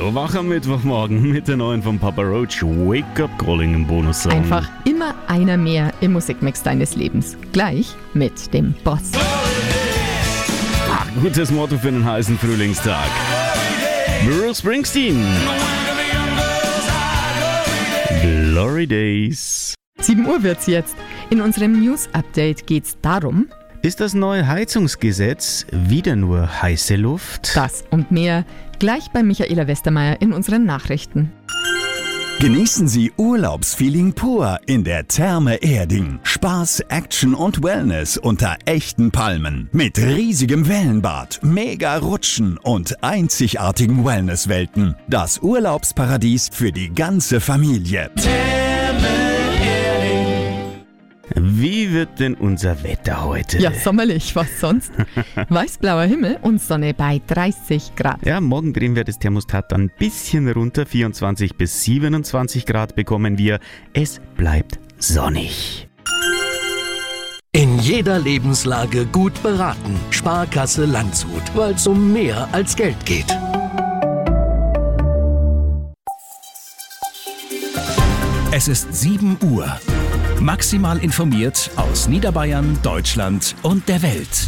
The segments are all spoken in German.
Hallo, wach am Mittwochmorgen mit der neuen von Papa Roach, Wake Up Calling im Bonus-Song. Einfach immer einer mehr im Musikmix deines Lebens. Gleich mit dem Boss. Gutes Motto für einen heißen Frühlingstag. Bruce Springsteen. Glory Days. 7 Uhr wird's jetzt. In unserem News-Update geht's darum: Ist das neue Heizungsgesetz wieder nur heiße Luft? Das und mehr gleich bei Michaela Westermeier in unseren Nachrichten. Genießen Sie Urlaubsfeeling pur in der Therme Erding. Spaß, Action und Wellness unter echten Palmen. Mit riesigem Wellenbad, mega Rutschen und einzigartigen Wellnesswelten. Das Urlaubsparadies für die ganze Familie. Wie wird denn unser Wetter heute? Ja, sommerlich, was sonst? Weißblauer Himmel und Sonne bei 30 Grad. Ja, morgen drehen wir das Thermostat dann ein bisschen runter. 24 bis 27 Grad bekommen wir. Es bleibt sonnig. In jeder Lebenslage gut beraten. Sparkasse Landshut, weil es um mehr als Geld geht. Es ist 7 Uhr. Maximal informiert aus Niederbayern, Deutschland und der Welt.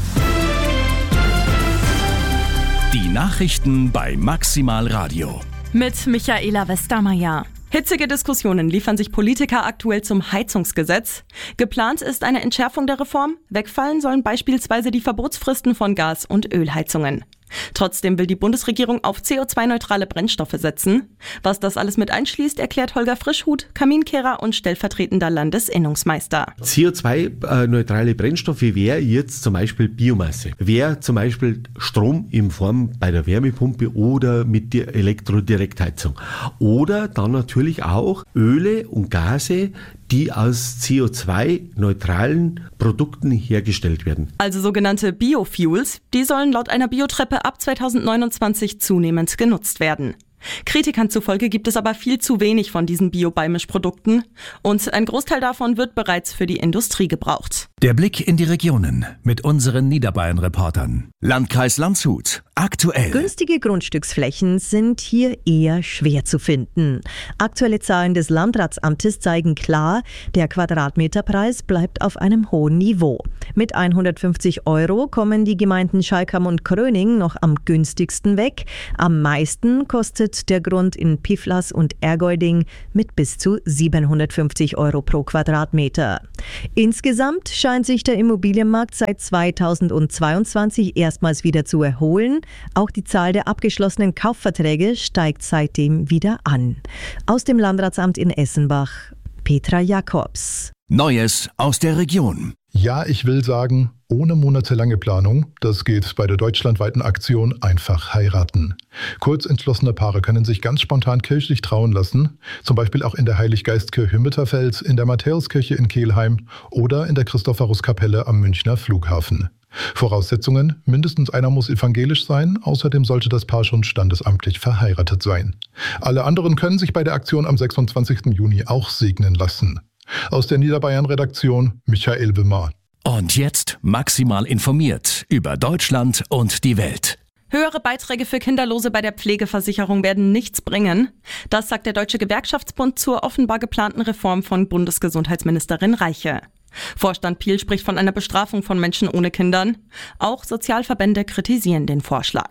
Die Nachrichten bei Maximal Radio. Mit Michaela Westermeier. Hitzige Diskussionen liefern sich Politiker aktuell zum Heizungsgesetz. Geplant ist eine Entschärfung der Reform. Wegfallen sollen beispielsweise die Verbotsfristen von Gas- und Ölheizungen. Trotzdem will die Bundesregierung auf CO2-neutrale Brennstoffe setzen. Was das alles mit einschließt, erklärt Holger Frischhuth, Kaminkehrer und stellvertretender Landesinnungsmeister. CO2-neutrale Brennstoffe wäre jetzt zum Beispiel Biomasse, wäre zum Beispiel Strom in Form bei der Wärmepumpe oder mit der Elektrodirektheizung. Oder dann natürlich auch Öle und Gase, die aus CO2-neutralen Produkten hergestellt werden. Also sogenannte Biofuels, die sollen laut einer Biotreppe ab 2029 zunehmend genutzt werden. Kritikern zufolge gibt es aber viel zu wenig von diesen Bio-Beimischprodukten und ein Großteil davon wird bereits für die Industrie gebraucht. Der Blick in die Regionen mit unseren Niederbayern-Reportern. Landkreis Landshut. Aktuell. Günstige Grundstücksflächen sind hier eher schwer zu finden. Aktuelle Zahlen des Landratsamtes zeigen klar, der Quadratmeterpreis bleibt auf einem hohen Niveau. Mit 150 € kommen die Gemeinden Schalkam und Kröning noch am günstigsten weg. Am meisten kostet der Grund in Piflas und Ergolding mit bis zu 750 € pro Quadratmeter. Insgesamt scheint sich der Immobilienmarkt seit 2022 erstmals wieder zu erholen. Auch die Zahl der abgeschlossenen Kaufverträge steigt seitdem wieder an. Aus dem Landratsamt in Essenbach, Petra Jakobs. Neues aus der Region. Ja, ich will sagen, ohne monatelange Planung, das geht bei der deutschlandweiten Aktion Einfach heiraten. Kurzentschlossene Paare können sich ganz spontan kirchlich trauen lassen, zum Beispiel auch in der Heiliggeistkirche Mütterfeld, in der Matthäuskirche in Kelheim oder in der Christophoruskapelle am Münchner Flughafen. Voraussetzungen: mindestens einer muss evangelisch sein, außerdem sollte das Paar schon standesamtlich verheiratet sein. Alle anderen können sich bei der Aktion am 26. Juni auch segnen lassen. Aus der Niederbayern-Redaktion Michael Wimmer. Und jetzt maximal informiert über Deutschland und die Welt. Höhere Beiträge für Kinderlose bei der Pflegeversicherung werden nichts bringen. Das sagt der Deutsche Gewerkschaftsbund zur offenbar geplanten Reform von Bundesgesundheitsministerin Reiche. Vorstand Piel spricht von einer Bestrafung von Menschen ohne Kindern. Auch Sozialverbände kritisieren den Vorschlag.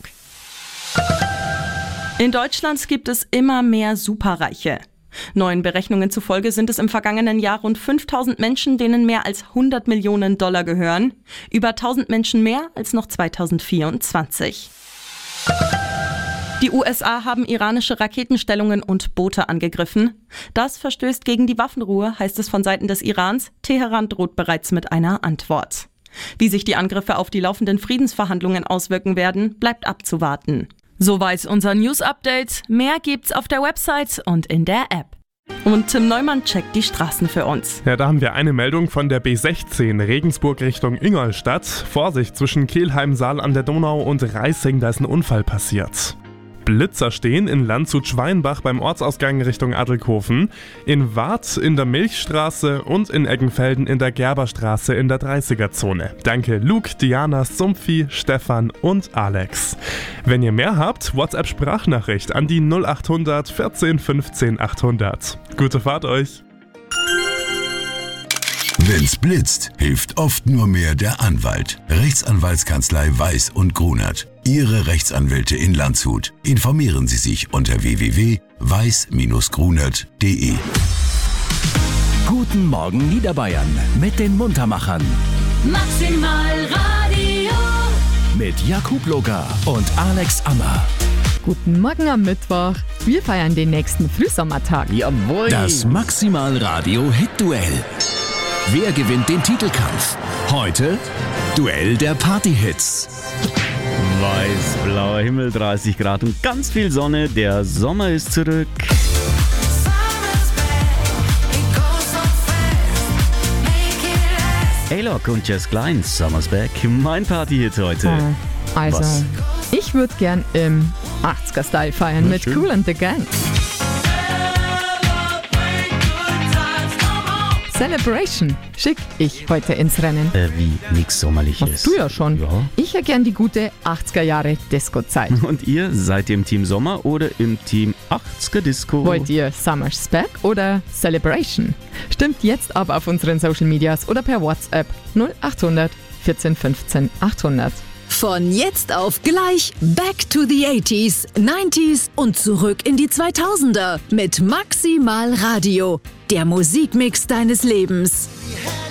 In Deutschland gibt es immer mehr Superreiche. Neuen Berechnungen zufolge sind es im vergangenen Jahr rund 5.000 Menschen, denen mehr als 100 Millionen $ gehören. Über 1.000 Menschen mehr als noch 2024. Die USA haben iranische Raketenstellungen und Boote angegriffen. Das verstößt gegen die Waffenruhe, heißt es von Seiten des Irans. Teheran droht bereits mit einer Antwort. Wie sich die Angriffe auf die laufenden Friedensverhandlungen auswirken werden, bleibt abzuwarten. Soweit unser News-Update. Mehr gibt's auf der Website und in der App. Und Tim Neumann checkt die Straßen für uns. Ja, da haben wir eine Meldung von der B16 Regensburg Richtung Ingolstadt. Vorsicht, zwischen Kelheim, Saal an der Donau und Reissing, da ist ein Unfall passiert. Blitzer stehen in Landshut-Schweinbach beim Ortsausgang Richtung Adelkofen, in Waadt in der Milchstraße und in Eggenfelden in der Gerberstraße in der 30er-Zone. Danke Luke, Diana, Sumpfi, Stefan und Alex. Wenn ihr mehr habt, WhatsApp-Sprachnachricht an die 0800 14 15 800. Gute Fahrt euch! Wenn's blitzt, hilft oft nur mehr der Anwalt. Rechtsanwaltskanzlei Weiß und Grunert. Ihre Rechtsanwälte in Landshut. Informieren Sie sich unter www.weiß-grunert.de. Guten Morgen Niederbayern mit den Muntermachern. Maximal Radio. Mit Jakub Loga und Alex Ammer. Guten Morgen am Mittwoch. Wir feiern den nächsten Frühsommertag. Jawohl! Das Maximal Radio Hit-Duell. Wer gewinnt den Titelkampf? Heute Duell der Partyhits. Weiß, blauer Himmel, 30 Grad und ganz viel Sonne. Der Sommer ist zurück. A-Lock und Jess Klein, Summer's Back. Mein Partyhit heute. Also, Was? ich würde gern im 80er-Style feiern mit schön. Kool and the Gang. Celebration schick ich heute ins Rennen. Wie nix Sommerliches. Hast du ja schon. Ja. Ich hätte gern die gute 80er-Jahre-Disco-Zeit. Und ihr, seid ihr im Team Sommer oder im Team 80er Disco? Wollt ihr Summer's Back oder Celebration? Stimmt jetzt ab auf unseren Social Medias oder per WhatsApp 0800 14 15 800. Von jetzt auf gleich Back to the 80s, 90s und zurück in die 2000er mit Maximal Radio. Der Musikmix deines Lebens.